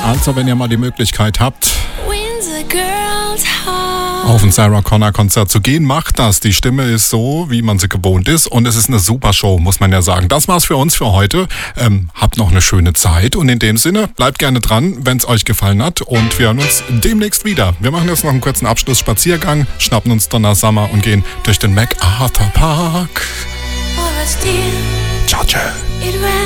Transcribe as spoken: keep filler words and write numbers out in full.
Also, wenn ihr mal die Möglichkeit habt, auf ein Sarah Connor Konzert zu gehen, macht das. Die Stimme ist so, wie man sie gewohnt ist, und es ist eine super Show, muss man ja sagen. Das war's für uns für heute. Ähm, habt noch eine schöne Zeit, und in dem Sinne, bleibt gerne dran, wenn es euch gefallen hat, und wir hören uns demnächst wieder. Wir machen jetzt noch einen kurzen Abschlussspaziergang, schnappen uns Donna Summer und gehen durch den MacArthur Park. Ciao, ciao.